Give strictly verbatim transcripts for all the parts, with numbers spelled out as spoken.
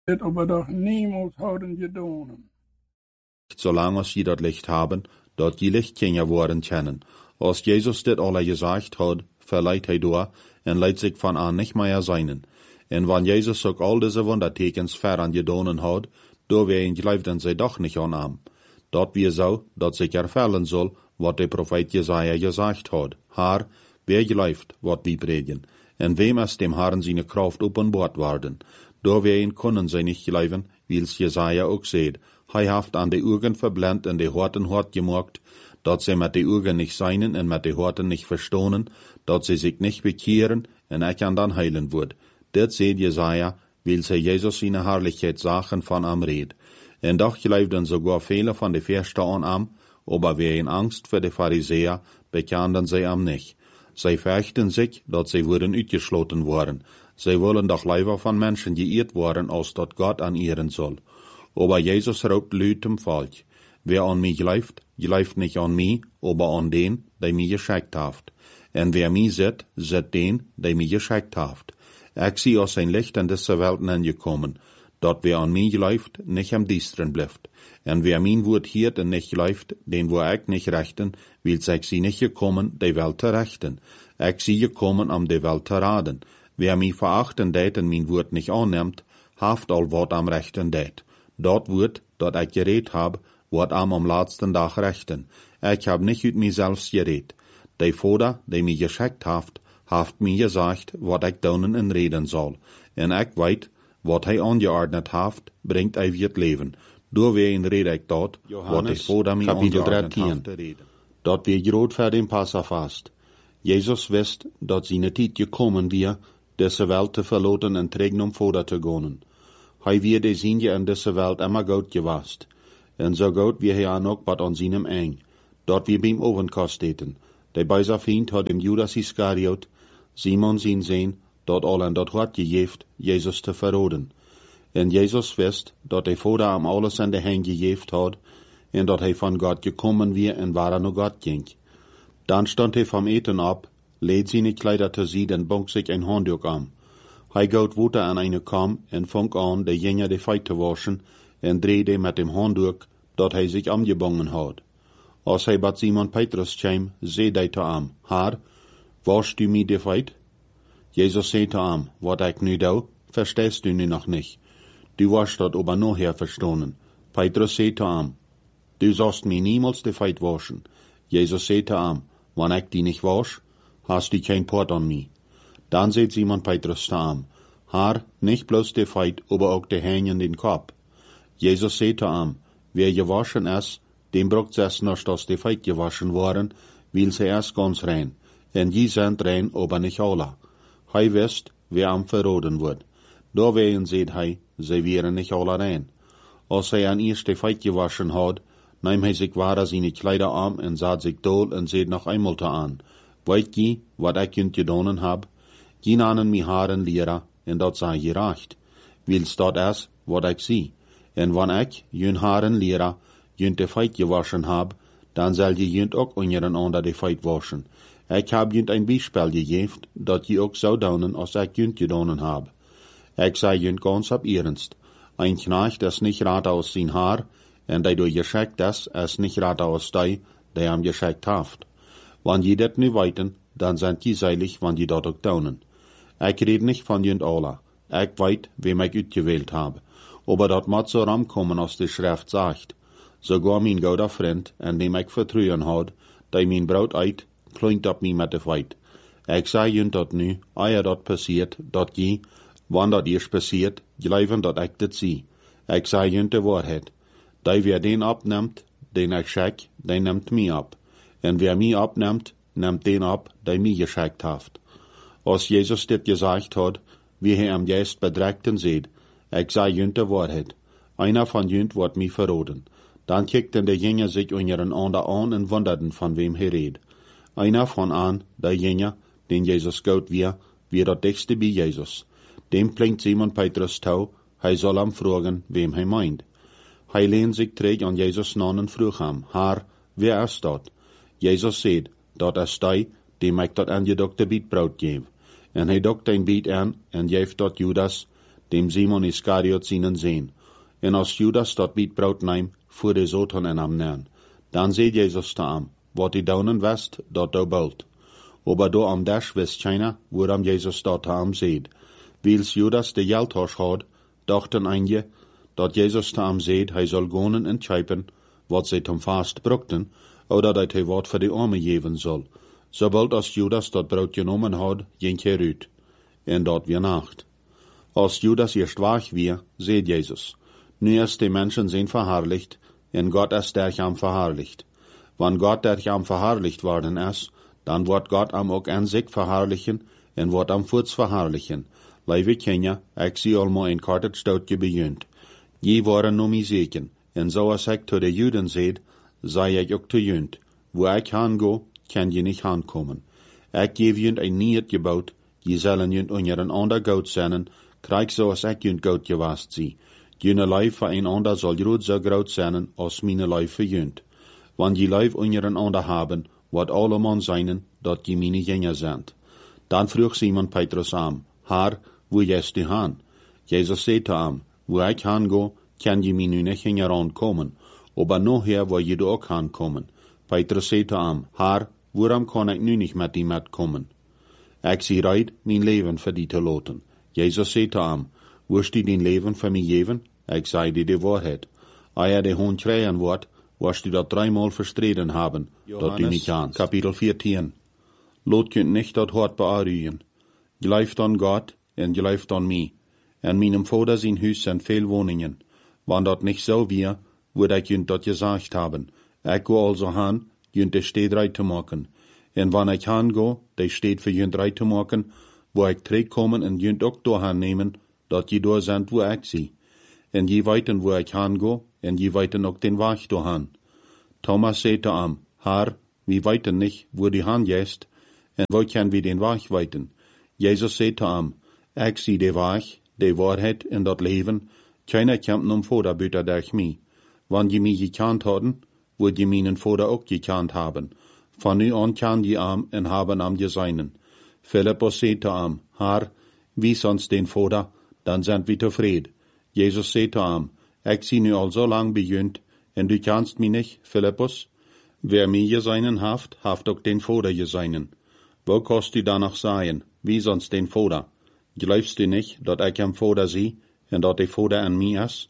het aber doch niemals houden gedonen. Zolang als je dat licht hebben, dat je licht ken je worden kennen. Als Jezus dit al gezegd had, verleidt hij door en leidt zich van aan niet meer zijn. En wanneer Jezus ook al deze wondertekens ver gedonen had, door wij geloofden zij toch niet aan hem. Dat weer zo, dat zich ervullen zal, wat de profeet Jesaja gezegd had. Haar, wie gelooft wat wij predigen, en wem is dem Herren zijn kracht openbaard worden. Door wij kunnen zij niet geloven, wils Jesaja ook zegt. Hij heeft aan de ogen verblind en de harten hard gemaakt, dat zij met de ogen niet zijn en met de harten niet verstonen, dat zij zich niet bekeren en ik kan dan heilen worden. Dit zegt Jesaja, wil zij Jezus zijn herrlichheid zagen van hem red. En doch geloofden sogar vele van de verste aan hem, aber wij in angst voor de Farizeeën bekenden zij hem niet. Zij fürchten zich dat zij worden uitgesloten worden. Zij willen doch liever van mensen geëerd worden als dat God aan eeren zal. Aber Jezus roept luid hem volk. Wer aan mij gelooft, gelooft niet aan mij, aber aan den, die mij geschikt heeft. En wer mij zet, zet den, die mij geschikt heeft. Ik zie als zijn licht in deze wereld aangekomen, dat wer aan mij gelooft, niet am diesteren blijft. En wer mijn woord heert en niet gelooft, den wil ik niet rechten, wils ik zie niet gekomen, de welt te rechten. Ik zie gekomen om de welt te raden. Wer mij verachten deed en mijn woord niet aanneemt, heeft al wat am rechten deed. Dat woord dat ik gereed heb, wordt am am laatste dag rechten. Ik heb niet uit mijzelf gereed. De Vader, die mij geschikt heeft, heeft mij gezegd wat ik doen en reden zal. En ik weet, wat hij aangeordend heeft, brengt eeuwig leven. Door ween red ik dat, wat de Vader mij aangeordend heeft te reden. Dat weer groot voor den Passafast. Jezus wist dat zijn tijd gekomen weer, deze wereld te verlaten en terug om Vader te gaan. Hij weer de zienje in deze wereld immer goed geweest. En zo goed wie hij aan ook wat aan zijn eng. Dat weer bij hem overkast eten. De bij zijn vriend had hem Judas Iscariot, Simon zien zijn, dat al en dat hart gegeeft, Jezus te verraden. En Jezus wist dat de Vader hem alles in de hand gegeven had, en dat hij van God gekomen weer en waar naar God ging. Dan stond hij van eten op, leed zijn kleider te zien en bond zich een handdoek aan. Hij goot water aan een kam en vong aan de jongen de feit te waschen en draaide met dem handdoek dat hij zich omgebonden had. Als hij bij Simon Petrus kwam, zei hij te hem, Heer, wasch u mij de feit? Jezus zei te hem, wat ik nu doe, verstehst u nu nog niet. Du was dat aber nachher verstanden. Petrus zei te hem, du sollst mij niemals de feit waschen. Jezus zei te hem, wanneer ik die niet wasch, hast du geen part aan mij. Dan zei Simon Petrus te hem, Heer, niet bloos de feit, aber ook de hang in den kop. Jezus zei te hem, wer gewaschen is, dem braucht zes nicht als de feit gewaschen worden, wil ze erst ganz rein. En die zijn rein, aber nicht alle. Hij wist, wer am verraden wordt. Doorwegen zei hij, zij wären nicht alle rein. Als hij aan eerst de feit gewaschen had, nam hij zich ware zijn kleider aan en zat zich dood en zei nog eenmaal te aan, weet je wat ik junt gedaan heb? Geen aan mijn haren leren, en dat zij je recht. Wils dat is wat ik zie. En wanneer ik jun haren leren, junt de feit gewaschen heb, dan zal je junt ook onderen onder de feit waschen. Ik heb junt een bijspel gegeven, dat je ook zou doen als ik junt gedaan heb. Ik zei junt ganz op ernst. Een knecht is niet raad als zijn haar, en die door geschikt is, is niet raad als die, die hem geschikt heeft. Wanneer je dit nu weten, dan zijn je zeilig, wanneer je dat ook doen. Ik red niet van junt alle. Ik weet wem ik uitgewählt heb. Aber dat moet zo ramkomen als de schrift zegt. Sogar mijn goede vriend, en dem ik vertrouwen had, die mijn brood eet, klinkt op mij met de feit. Ik zei junt dat nu, eer dat passiert, dat je, wanneer dat eerst passiert, geloven dat ik dit zie. Ik zei junt de waarheid. Die wer den opneemt, den ik schik, die neemt mij op. En wer mij opneemt, neemt den op, die mij geschikt heeft. Als Jezus dit gezegd had, wie hij hem juist bedreigt en zei, ik zei junt de waarheid. Einer van junt wordt mij verraden. Dan kikten de jongen zich onder een ander aan en wonderden van wem hij reed. Einer van aan, de jongen, den Jezus goud weer, weer dat dichtste bij Jezus. Dem klinkt Simon Petrus toe, hij zal hem vragen wem hij meint. Hij leent zich terug aan Jezus na en vroeg hem, Heer, wer is dat? Jezus zei, dat is die, die mij dat aangedokte biet brood geef. En hij dokte een biet aan en geeft dat Judas, dem Simon Iskariot zienen zeen. En als Judas dat biet brood neem, voor de zoten en am nern. Dan zei Jezus te hem, wat die daunen west, dat thou bult. Aber do am dash wist China, waarom Jezus dat te hem zeed. Wils Judas de geldhors had, dachten eindje, dat Jezus te hem zeed, hij zal gonen en tjijpen, wat zij tom vast brukten, of dat hij wat voor de armen geven zal. Zobald als Judas dat brood genomen had, ging hij uit. En dat weer nacht. Als Judas eerst waag weer, zei Jezus, nu is de mensen zijn verhaarlicht, en God is der am verhaarlicht. Wanneer God der am verhaarlicht worden is, dan wordt God am ook aan zich verhaarlichen, en wordt am voorts verhaarlichen. Lieve Kenia, ik zie allemaal een kort stootje bejunt. Je waren noem zeken, en zoals ik to de Juden zeid, zei ik ook te junt. Waar ik gaan go, kan je niet aankomen. Ik geef junt een niet gebouwd, je zullen junt onder een ander goud zijn, krijg zoals ik junt goud gewaast zie. June lijf voor een ander zal groot zo groot zijn als mijn lijf voor junt. Want je lijf onder een ander hebben, wat allemaal zijn, dat je mijn gingen zijn. Dan vroeg Simon Petrus aan, Haar, wo jest die haan? Jezus zei te hem, wo ik haan go, kan je mij nu niet gingen aankomen, aber noher waar je ook haan komen. Petrus zei te hem, Haar, waarom kan ik nu niet met die met komen? Ik zie reid mijn leven voor die te loten. Jezus zei te hem, Wist die din leven voor mij geven? Ik zei die de waarheid. Als je de hond krijgen wordt, was die dat dreimal verstreden hebben, dat u niet kan. Kapitel veertien. Lot kunt niet dat hart bearuien. Gelooft aan God en gelooft aan mij. En mijn vader zijn huis zijn veel woningen. Want dat niet zo weer, würde ik junt dat gezegd hebben. Ik wil also gaan, junt de stad rij te maken. En wanneer ik gaan go, de stad voor junt rij te maken, waar ik terugkomen en junt ook door gaan nemen, dat je door zijn waar ik zie. En je weten waar ik gaan go, en je weten ook den weg door gaan. Thomas zei te hem, Haar, we weten niet waar die gaan jest, en waar kan we den weg weten? Jezus zei te hem, ik zie de weg, de waarheid en dat leven, keiner komt om vader buiten durch mij. Want je mij gekend hadden, wordt je mijn vader ook gekend hebben. Van nu aan kan je am en hebben am gezijnen. Philippus zei te hem, Haar, wie ons den vader, dan zijn we tevreden. Jezus zei te hem, ik zie nu al zo lang bejunt, en du kanst mij niet, Philippus? Wer mij gezijnen haft, haft ook den vader gezijnen. Wo kost u dan nog zeggen, wie sonst den vader? Geloofst u niet dat ik hem vader zie, en dat de vader aan mij is?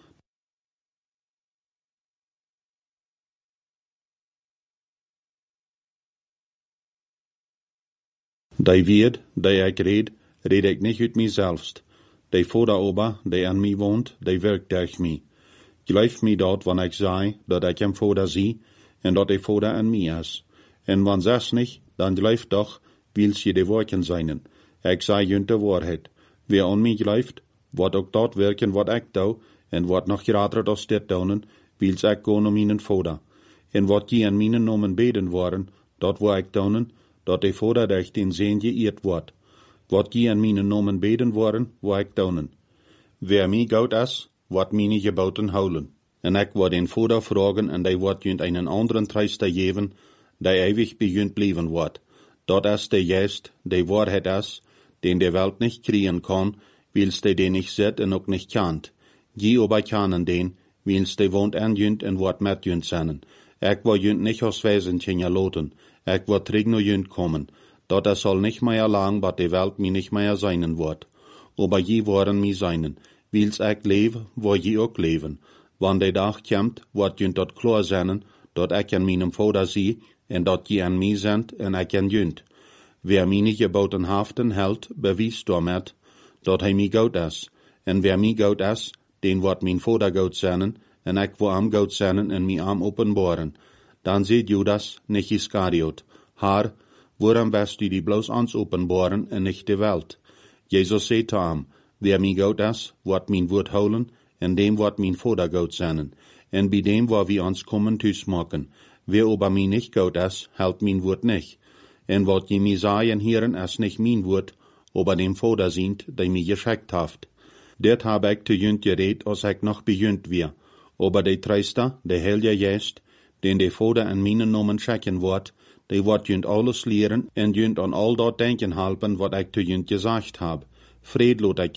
Die woord, die ik red, red ik niet uit mijzelfst. De vader ober, die aan mij woont, die werkt durch mij. Geloof mij dat, wanneer ik zei, dat ik hem vader zie, en dat de vader aan mij is. En wanneer zes niet, dan geloof toch, wils je de werken zijn. Ik zei junt de waarheid. Wie aan mij gelooft, wordt ook dat werken wat ik doe, en wordt nog grader als dit doen, wils ik go naar mijn vader. En wat je aan mijn namen beden worden, dat wil ik doen, dat de vader durch den Zeen geëerd wordt. Wat je aan mijn namen beden worden, wil ik doen. Wer mij goud is, wordt mijn geboten houden. En ik wil den vader vragen, en hij wordt junt einen anderen trooster geven, die eeuwig bij junt blijven wordt. Dat is de geest, de waarheid is, den de wereld niet kriegen kan, wils de den niet zet en ook niet kent. Je aber kennen den, wils de woont aan junt en wordt met junt zijn. Ik wil junt niet als wezentje loten. Ik wil terug naar junt komen. Dat er zal niet meer lang, dat de wereld mij niet meer zijn wordt. Aber je worden mij zijn. Wils ik leef, wil je ook leven. Wanneer de dag komt, wordt junt dat klaar zijn, dat ik aan mijn vader zie, en dat je aan mij zendt, en ik aan junt. Wer mijn geboten haften held, bewijst daarmet, dat hij mij goud is. En wer mij goud is, den wordt mijn vader goud zijn, en ik wil am goud zijn en mij am openbaren. Dan zei Judas, niet Iskariot, Haar, waarom best u die bloos ons openbaren en niet de wereld? Jezus zei te hem, wer mij goud is, wordt mijn woord houden, en dem wordt mijn vader goud zijn. En bij dem waar we ons komen thuis maken. Wer over mij niet goud is, houdt mijn woord niet. En wat je mij zeggen heren is niet mijn woord, aber dem vader zient, die mij geschickt heeft. Dit heb ik te junt gereed als ik nog bejunt weer. Aber de trooster, de heilige geest, den de vader in mijn namen schikken wordt, die wordt junt alles leren en junt aan al dat denken helpen wat ik te junt gezegd heb. Vrede laat ik junt,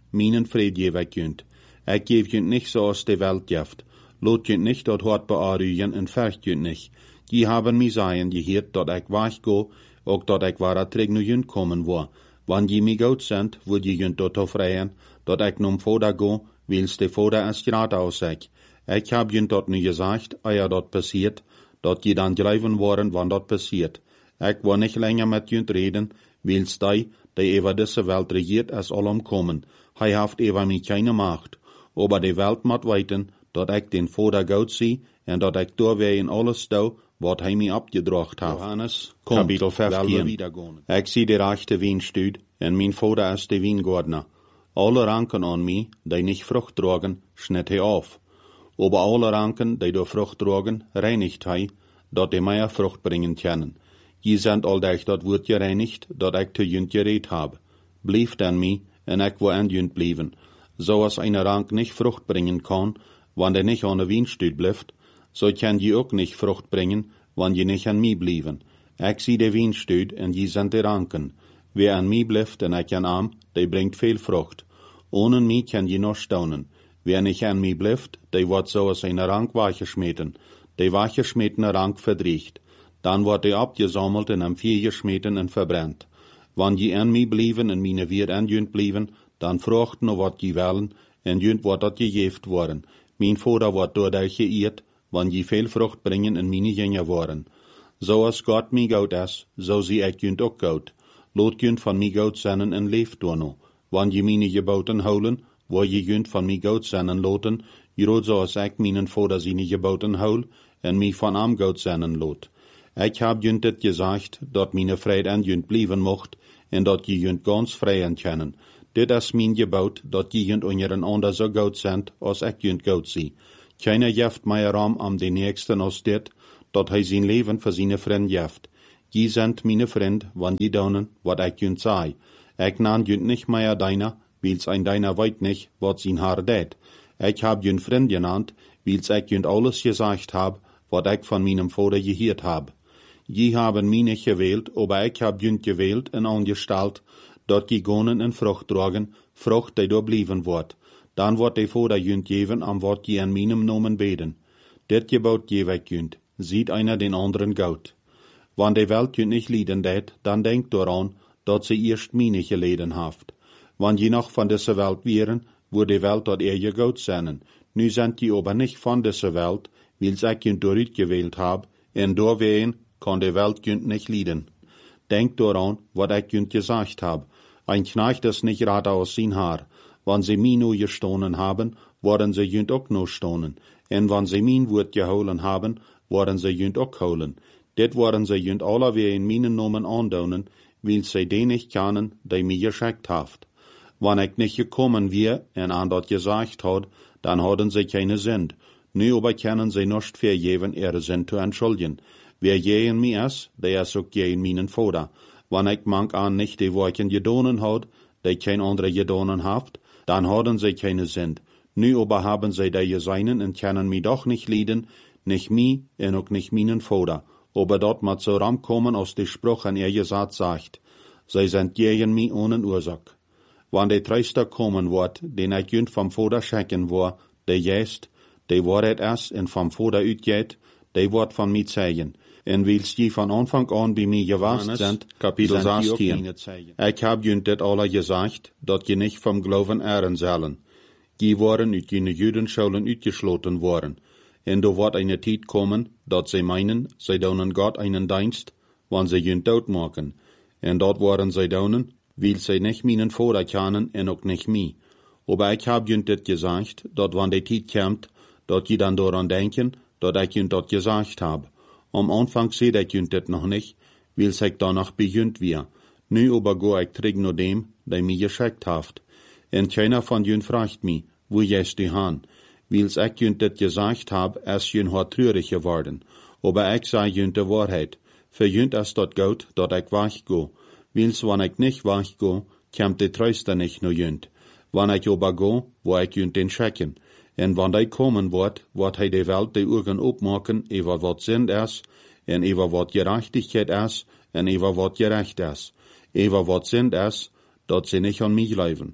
meinen Fried geef ik junt. Ik geef junt nicht so aus de Welt jeft. Lot junt nicht dat hart bearruien en vergt junt nicht. Die haben mi sagen geheert dat ik weg go, ook dat ik waar terug nu junt komen wo. Wann die mi goed sind, wil je junt dat vrijen, dat ik num voda go, wils de voda es graad aussek. Ik heb junt dat nu gezegd, eer dat passiert, dat je dan geloven worden, wann dat passiert. Ik wil nicht länger met junt reden, wils die, die over deze Welt regiert, es allem kommen. Hij heeft over mi keine Macht. Aber de Welt moet weten, dat ik den voda goed zie, en dat ik doorwee in alles doe, wat hij mij opgedracht heeft. Johannes, kapitel vijftien. Ik zie de rechte wijnstuid, en mijn vader is de wijngordner. Alle ranken aan mij, die niet vrucht dragen, schnitt hij af. Aber alle ranken, die door vrucht dragen, reinigt hij, dat die meer vrucht brengen können. Je zijn aldaag dat wordt gereinigt, dat ik te junt gereed heb. Blijf dan mij, en ik wil aan junt blijven. Zoals een rank niet vrucht brengen kan, wanneer hij niet aan de wijnstuid blijft, so kan je ook niet vrucht brengen, wanneer je niet aan mij blijven. Ik zie de wijnstuid, en je zijn de ranken. Wie aan mij blijft en ik aan hem, die brengt veel vrucht. Ohne mij kan je nog staunen. Wie niet aan mij blijft, die wordt zoals een rank weggesmeten. Die weggesmetene rank verdriegt. Dan wordt hij opgesammeld en am vier gesmeten en verbrannt. Wanneer je aan mij blijven en mijn weer aan junt blijven, dan vraagt nog wat je willen, en junt wordt dat gegeven worden. Mijn vader wordt door dat geëerd, wanneer je veel vrucht brengen en mijn gingen worden. Zoals God mij goud is, zo zie ik junt ook goud. Laat junt van mij goud zijn en leeft door nog. Wanneer je mijn geboten houden, waar je junt van mij goud zijn en laten, je zoals ik mijn vader zijn geboten houd, en mij van hem goud zijn en laat. Ik heb junt het gezegd, dat mijn vrede aan junt blijven mocht, en dat je junt ganz vrij kennen. Dit is mijn gebod, dat je junt onder een ander zo goud zijn, als ik junt goud zie. Keiner jeft mij ram am de nächsten als dit, dat hij zijn leven voor zijn vriend jeft. Je zijn mijn vriend, wanneer je doen, wat ik junt zei. Ik naan junt niet meer deiner, wils ein deiner weet niet, wat zijn haar deed. Ik heb junt vriend genannt, wils ik junt alles gezegd heb, wat ik van mijn vader gehoord heb. Je hebben mij niet gewählt, aber ik heb junt gewählt en aangesteld, dat je gonen en vrucht dragen, vrucht die door blijven wordt. Dan wordt de vader junt geven, am wat je aan meinem Namen beden. Dit gebod geef ik junt, ziet einer den anderen goud. Wanneer de Welt junt nicht lieden deed, dan denkt daran, dat ze eerst meine geleden haft. Wanneer je noch van deze Welt wären, würde de Welt dat er je goud zijn. Nu zijn je aber nicht van deze Welt, wils ik junt dooruit gewählt heb, en doorween kan de Welt junt nicht lieden. Denkt daran, wat ik junt gezegd heb. Ein Knecht ist nicht rat aus sein Haar. Wann sie mi nu gestohlen haben, worden sie junt ook nu stohlen. En wann sie min Wort geholen haben, worden sie junt ook holen. Dit worden sie junt alle weer in mijn Namen aandonen, weil sie den nicht kennen, die mir geschickt haft. Wann ik nicht gekommen wir en an dat gesagt hat, dann hadden sie keine Sünd. Nu aber können sie nicht vergeben, ihre Sünd zu entschuldigen. Wer je in mir ist, der ist auch je in meinen Vater. Wann ik mank an nicht die Worten gedonen hat, die kein andere gedonen haft, dann hadden sie keine Sünd. Nu aber haben sie die Seinen und können mich doch nicht lieden, nicht mi und auch nicht meinen Vater. Aber dort mat so ramkommen aus de Spruch an ihr gesagt sagt, sie sind gegen mi ohne Ursache. Wann der Treister kommen wird, den ich junt vom Vater schenken war, der jest, der Wahrheit ist und vom Vater uitgeht, der wird von mir zeigen. En wils die van Anfang an bij mij geweest sind, kapitel zestien. Ik heb junt dit alle gezegd, dat je niet vom Glauben ehren zullen. Die waren uit jene Judenschulen uitgesloten worden. En er wordt eine tijd komen, dat zij meinen, zij doen Gott einen Dienst, wann zij junt dood maken. En dat worden zij doen, weil zij nicht meinen Vater kennen en ook nicht mij. Aber ik heb junt dit gezegd, dat wann die tijd komt, dat je dan daran denken, dat ik junt dat gezegd heb. Am Anfang seht ik junt dit noch nicht, weil ich danach bejunt wir. Nu aber go ik terug naar dem, der mir geschickt haft. En keiner von junt fragt mich, wo jest die han? Weil ich junt dit gesagt hab, ist junt hat trürig geworden. Aber ich sei junt de Wahrheit. Für junt ist dat gut, dat ik weggo. Weils wann ik nicht weggo, kommt de Tröster nicht nur junt. Wann ich aber go, wo ich junt den checken. En wanneer hij komen wordt, wordt hij de Welt de ogen opmaken over wat Sünd is, en over wat gerechtigheid is, en over wat gerecht is. Over wat Sünd is, dat ze niet aan mij geloven.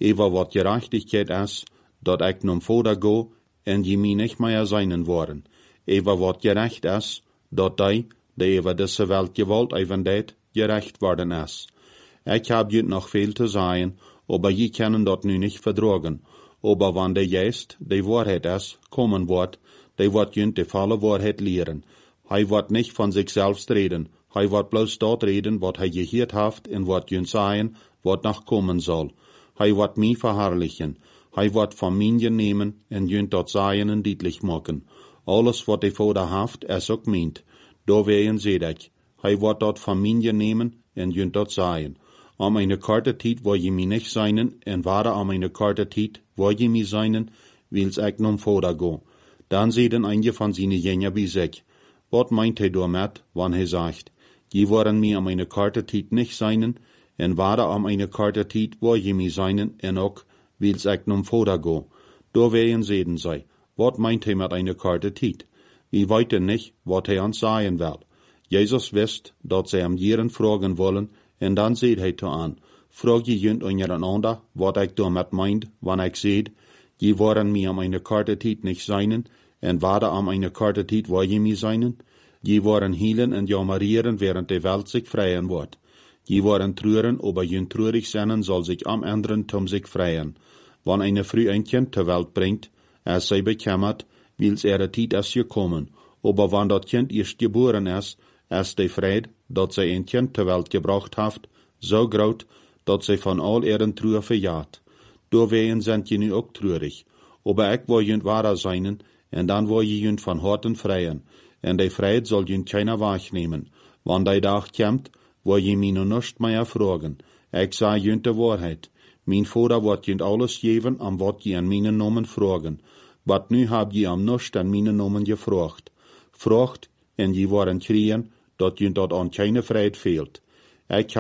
Eva wat gerechtigheid is, dat ik nom voda go, en je mij niet meer zijn worden. Eva wat gerecht is, dat die, die over deze welt geweld even deed, gerecht worden is. Ik heb je nog veel te zeggen, aber je kunnen dat nu niet verdragen. Aber wanneer de geest, die waarheid is, komen wordt, die wordt je de volle waarheid leren. Hij wordt niet van zichzelf reden, hij wordt bloos dat reden wat hij gehoord heeft en wordt je zeggen wat nog komen zal. Hij wordt mij verherrlichen, hij wordt van mij nemen en je dat zeggen en duidelijk maken. Alles wat de Vader heeft, is ook meent. Daarwegen zeg ik, hij wordt dat van mij nemen en je dat zeggen. Om een korte tijd waar je mij niet zijn, en ware om een korte tijd waar je mij zijn, wils ik nom Vader go. Dan zeiden een van zijn jengeren bij zich, wat meint hij daarmee, wanneer hij zegt, je worden mij om een korte tijd niet zijn, en ware om een korte tijd waar je mij zijn, en ook wils ik nom Vader go. Daarwegen zeiden zij, wat meint hij met een korte tijd? We weten niet wat hij ons zeggen wil. Jezus wist dat zij hem hierin vragen willen, en dan zei hij te aan, vraag je junt onder een ander, wat ik daarmee meint, wanneer ik zeg, je worden mij om een korte tijd niet zijn, en ware om een korte tijd waar je mij zijn. Je worden hielen en jammerieren, während de welt zich vrijen wordt. Je worden treuren, aber je treurig zijn zal zich omenderen om zich vrijen. Wanneer een vrouw een kind ter welt brengt, is zij bekemmerd, wils er tijd is gekomen. Aber wanneer dat kind eerst geboren is, is de vrede dat zij een kind ter welt gebracht heeft, zo groot, dat zij van al eren treur verjaart. Doorwegen zijn je nu ook treurig. Aber ik wil je ware zijn, en dan wil je je van harten vrijen. En de vrede zal je keiner wegnemen. Wanneer die dag komt, wil je mij nu niets meer vragen. Ik zeg je de waarheid. Mijn Vader wordt je alles geven, om wat je aan mijn namen vragen. Wat nu heb je am niets aan mijn namen gevraagd. Vraagt, en je worden krijgen, dat je dat aan keine vrede veelt. Ik